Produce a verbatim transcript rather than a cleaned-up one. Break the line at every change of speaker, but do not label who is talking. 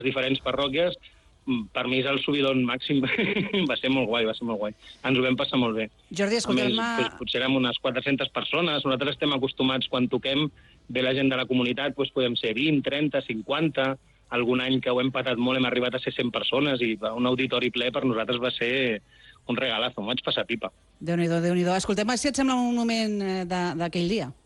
diferents parròquies, per mi és el subidon màxim. Va ser molt guai, va ser molt guai. Ens ho vam passar molt bé.
Jordi, escolta'm...
A més, potser érem unes quatre-centes persones. Nosaltres estem acostumats, quan toquem, ve la gent de la comunitat, doncs podem ser vint, trenta, cinquanta... Algun any que ho hem patat molt hem arribat a ser cent persones i un auditori ple per nosaltres va ser un regalazo, m'ho vaig passar pipa.
Déu-n'hi-do, Déu-n'hi-do. Escoltem, si et sembla un moment d'aquell dia.